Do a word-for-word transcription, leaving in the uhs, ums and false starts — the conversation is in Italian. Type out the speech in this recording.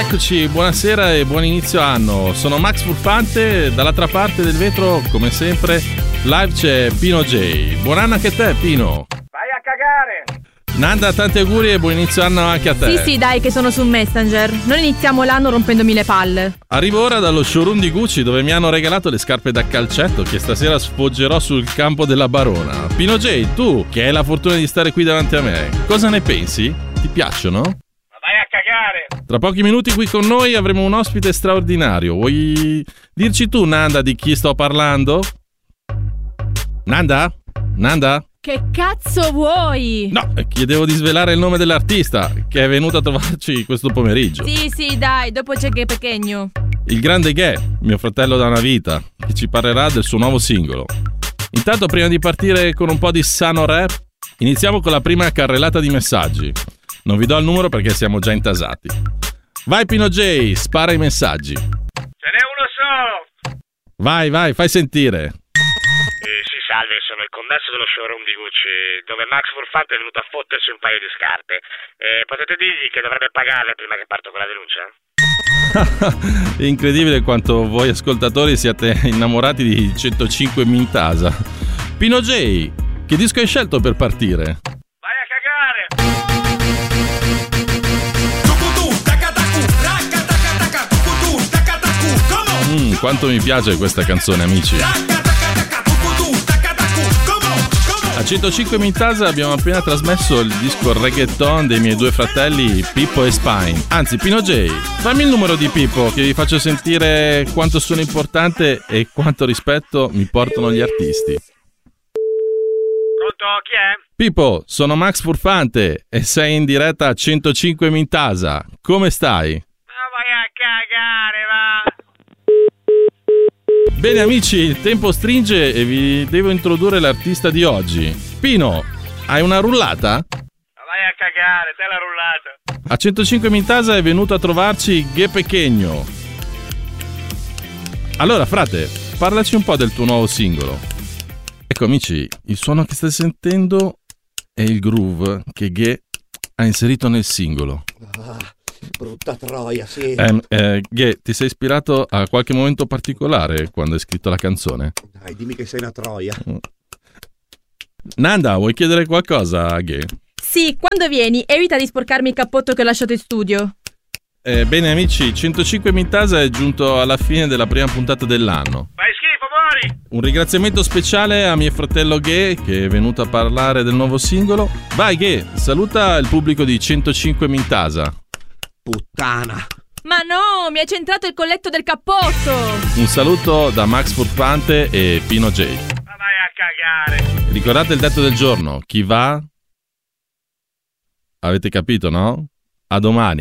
Eccoci, buonasera e buon inizio anno. Sono Max Furfante, dall'altra parte del vetro, come sempre, live c'è Pino J. Buon anno anche a te, Pino. Vai a cagare! Nanda, tanti auguri e buon inizio anno anche a te. Sì, sì, dai, che sono su Messenger. Non iniziamo l'anno rompendomi le palle. Arrivo ora dallo showroom di Gucci, dove mi hanno regalato le scarpe da calcetto che stasera sfoggerò sul campo della Barona. Pino J, tu, che hai la fortuna di stare qui davanti a me, cosa ne pensi? Ti piacciono? Vai a cagare! Tra pochi minuti qui con noi avremo un ospite straordinario. Vuoi dirci tu, Nanda, di chi sto parlando? Nanda? Nanda? Che cazzo vuoi? No, chiedevo di svelare il nome dell'artista che è venuto a trovarci questo pomeriggio. Sì, sì, dai, dopo c'è che pequeño. Il grande Ghe, mio fratello da una vita, che ci parlerà del suo nuovo singolo. Intanto, prima di partire con un po' di sano rap, iniziamo con la prima carrellata di messaggi. Non vi do il numero perché siamo già intasati. Vai Pino J, spara i messaggi. Ce n'è uno solo! Vai, vai, fai sentire. Eh, sì, salve, sono il commesso dello showroom di Gucci, dove Max Furfante è venuto a fottersi un paio di scarpe. Eh, potete dirgli che dovrebbe pagarle prima che parto con la denuncia? È incredibile quanto voi ascoltatori siate innamorati di centocinque Mintasa. Pino J, che disco hai scelto per partire? Vai a cagare! Mm, quanto mi piace questa canzone, amici. A centocinque Mintasa abbiamo appena trasmesso il disco reggaeton dei miei due fratelli Pippo e Spine. Anzi, Pino J, fammi il numero di Pippo che vi faccio sentire quanto sono importante e quanto rispetto mi portano gli artisti. Pronto, chi è? Pippo, sono Max Furfante e sei in diretta a centocinque Mintasa. Come stai? Ma vai a cagare, va! Bene amici, il tempo stringe e vi devo introdurre l'artista di oggi. Pino, hai una rullata? Ma vai a cagare, te la rullata! A centocinque Mintasa è venuto a trovarci Ghe Pequeño. Allora frate, parlaci un po' del tuo nuovo singolo. Ecco amici, il suono che state sentendo è il groove che Ghe ha inserito nel singolo. Ah, brutta troia, sì. Eh, eh, Ghe, ti sei ispirato a qualche momento particolare quando hai scritto la canzone? Dai, dimmi che sei una troia. Nanda, vuoi chiedere qualcosa a Ghe? Sì, quando vieni, evita di sporcarmi il cappotto che ho lasciato in studio. Eh, bene amici, centocinque Mintasa è giunto alla fine della prima puntata dell'anno. Fai schifo, muori! Un ringraziamento speciale a mio fratello Ghe che è venuto a parlare del nuovo singolo. Vai Ghe, saluta il pubblico di centocinque Mintasa. Puttana. Ma no, mi hai centrato il colletto del cappotto. Un saluto da Max Furfante e Pino J. Ma vai a cagare! Ricordate il detto del giorno, chi va? Avete capito, no? A domani.